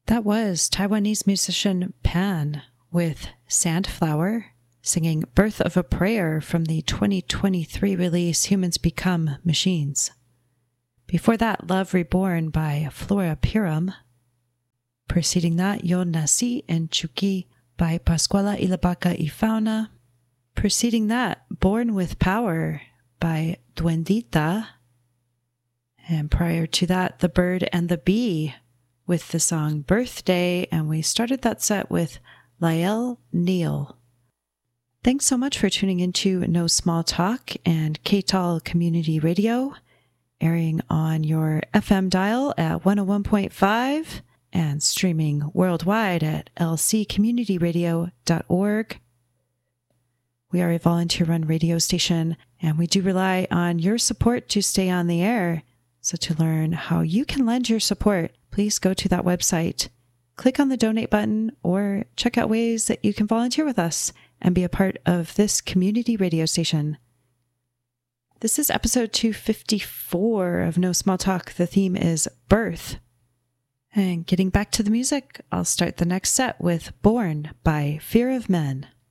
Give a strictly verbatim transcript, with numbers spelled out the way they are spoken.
That was Taiwanese musician Pan with Sandflower singing Birth of a Prayer from the twenty twenty-three release Humans Become Machines. Before that, Love Reborn by Flora Purim. Preceding that, Yo Nací en Chuquí by Pascuala Ilabaca y Fauna. Preceding that, Born with Power by Duendita. And prior to that, The Bird and the Bee with the song Birthday, and we started that set with Lael Neal. Thanks so much for tuning into No Small Talk and K T A L Community Radio, airing on your F M dial at one oh one point five and streaming worldwide at l c community radio dot org. We are a volunteer-run radio station, and we do rely on your support to stay on the air. So to learn how you can lend your support, please go to that website, click on the donate button, or check out ways that you can volunteer with us and be a part of this community radio station. This is episode two fifty-four of No Small Talk. The theme is birth. And getting back to the music, I'll start the next set with Born by Fear of Men.